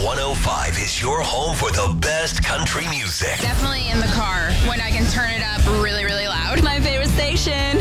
I-105 is your home for the best country music. Definitely in the car when I can turn it up really, really loud. My favorite station.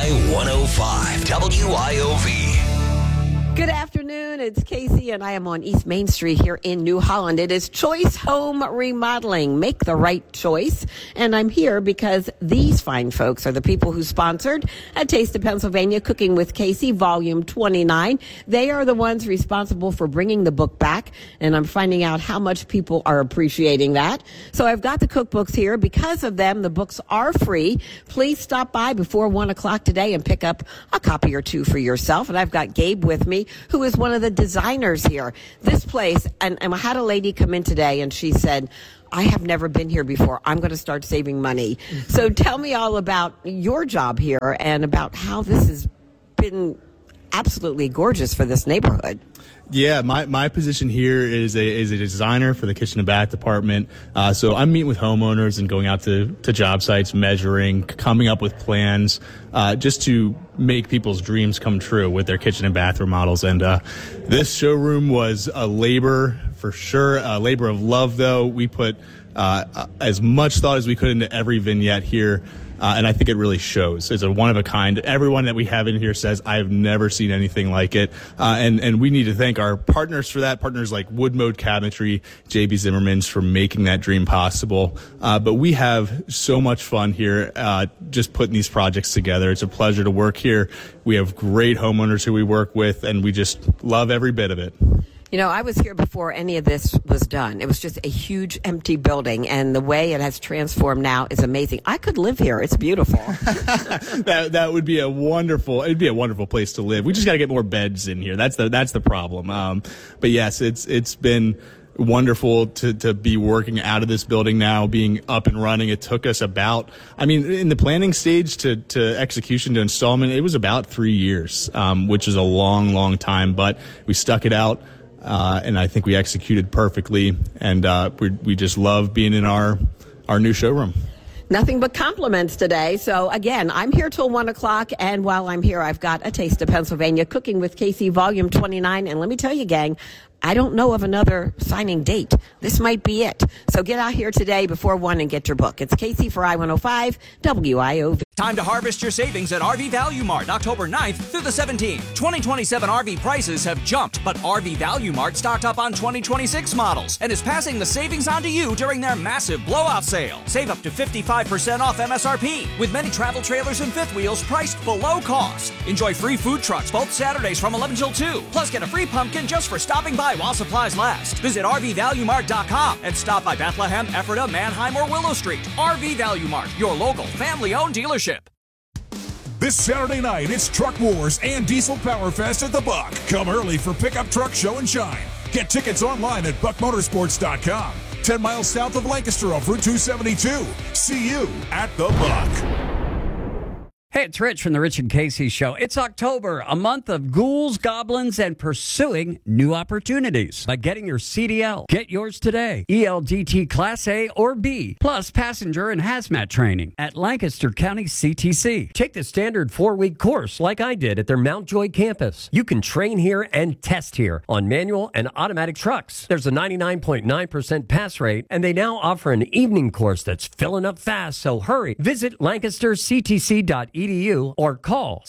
I-105 WIOV. Good afternoon. It's Casey, and I am on East Main Street here in New Holland. It is Choice Home Remodeling. Make the right choice. And I'm here because these fine folks are the people who sponsored A Taste of Pennsylvania, Cooking with Casey, Volume 29. They are the ones responsible for bringing the book back, and I'm finding out how much people are appreciating that. So I've got the cookbooks here. Because of them, the books are free. Please stop by before 1 o'clock today and pick up a copy or two for yourself. And I've got Gabe with me, who is one of the designers here. This place, and I had a lady come in today and she said, I have never been here before. I'm going to start saving money. So tell me all about your job here and about how this has been absolutely gorgeous for this neighborhood. Yeah, my position here is a designer for the kitchen and bath department. So I'm meeting with homeowners and going out to job sites, measuring, coming up with plans, just to make people's dreams come true with their kitchen and bath remodels. And this showroom was a labor, for sure, a labor of love, though. We put as much thought as we could into every vignette here. And I think it really shows. It's a one-of-a-kind. Everyone that we have in here says, I have never seen anything like it. And we need to thank our partners for that, partners like Wood Mode Cabinetry, J.B. Zimmerman's, for making that dream possible. But we have so much fun here just putting these projects together. It's a pleasure to work here. We have great homeowners who we work with, and we just love every bit of it. You know, I was here before any of this was done. It was just a huge empty building, and the way it has transformed now is amazing. I could live here. It's beautiful. That would be it'd be a wonderful place to live. We just got to get more beds in here. That's the problem. But yes, it's been wonderful to be working out of this building now, being up and running. It took us in the planning stage to execution to installment, it was about 3 years, which is a long, long time, but we stuck it out. And I think we executed perfectly, and we just love being in our new showroom. Nothing but compliments today. So again, I'm here till 1 o'clock, and while I'm here, I've got A Taste of Pennsylvania, Cooking with Casey, Volume 29. And let me tell you, gang, I don't know of another signing date. This might be it. So get out here today before 1 and get your book. It's Casey for I-105 WIOV. Time to harvest your savings at RV Value Mart, October 9th through the 17th. 2027 RV prices have jumped, but RV Value Mart stocked up on 2026 models and is passing the savings on to you during their massive blowout sale. Save up to 55% off MSRP, with many travel trailers and fifth wheels priced below cost. Enjoy free food trucks both Saturdays from 11 till 2. Plus, get a free pumpkin just for stopping by while supplies last. Visit RVValueMart.com and stop by Bethlehem, Ephrata, Manheim, or Willow Street. RV Value Mart, your local family-owned dealership. This Saturday night, it's Truck Wars and Diesel Power Fest at the Buck. Come early for Pickup Truck Show and Shine. Get tickets online at buckmotorsports.com. 10 miles south of Lancaster off Route 272. See you at the Buck. Hey, it's Rich from the Rich and Casey Show. It's October, a month of ghouls, goblins, and pursuing new opportunities. By getting your CDL, get yours today. ELDT Class A or B, plus passenger and hazmat training at Lancaster County CTC. Take the standard 4-week course like I did at their Mount Joy campus. You can train here and test here on manual and automatic trucks. There's a 99.9% pass rate, and they now offer an evening course that's filling up fast, so hurry. Visit lancasterctc.edu or call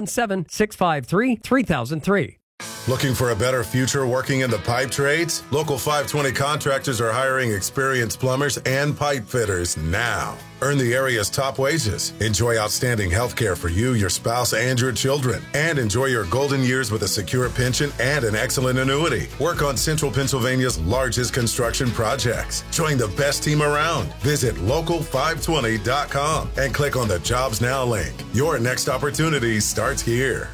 717-653-3003. Looking for a better future working in the pipe trades? Local 520 Contractors are hiring experienced plumbers and pipe fitters now. Earn the area's top wages. Enjoy outstanding health care for you, your spouse, and your children. And enjoy your golden years with a secure pension and an excellent annuity. Work on Central Pennsylvania's largest construction projects. Join the best team around. Visit local520.com and click on the Jobs Now link. Your next opportunity starts here.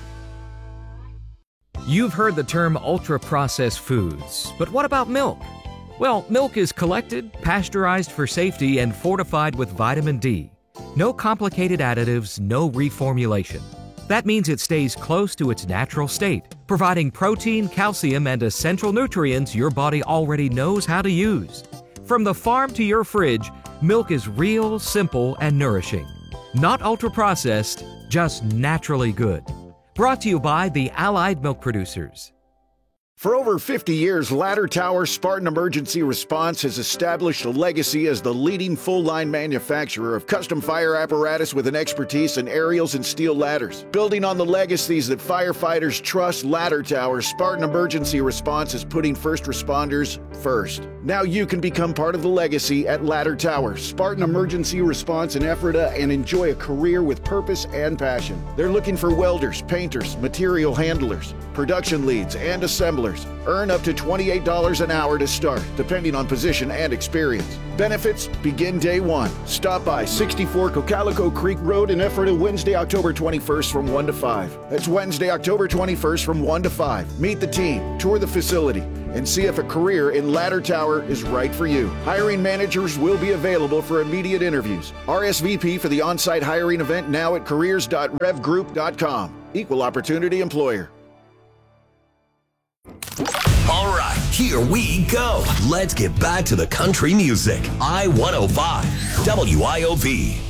You've heard the term ultra-processed foods, but what about milk? Well, milk is collected, pasteurized for safety, and fortified with vitamin D. No complicated additives, no reformulation. That means it stays close to its natural state, providing protein, calcium, and essential nutrients your body already knows how to use. From the farm to your fridge, milk is real, simple, and nourishing. Not ultra-processed, just naturally good. Brought to you by the Allied Milk Producers. For over 50 years, Ladder Tower Spartan Emergency Response has established a legacy as the leading full-line manufacturer of custom fire apparatus with an expertise in aerials and steel ladders. Building on the legacies that firefighters trust, Ladder Tower Spartan Emergency Response is putting first responders first. Now you can become part of the legacy at Ladder Tower Spartan Emergency Response in Ephrata and enjoy a career with purpose and passion. They're looking for welders, painters, material handlers, production leads, and assemblers. Earn up to $28 an hour to start, depending on position and experience. Benefits begin day one. Stop by 64 Cocalico Creek Road in Ephrata Wednesday, October 21st from 1 to 5. That's Wednesday, October 21st from 1 to 5. Meet the team, tour the facility, and see if a career in Ladder Tower is right for you. Hiring managers will be available for immediate interviews. RSVP for the on-site hiring event now at careers.revgroup.com. Equal opportunity employer. All right, here we go. Let's get back to the country music. I-105, WIOV.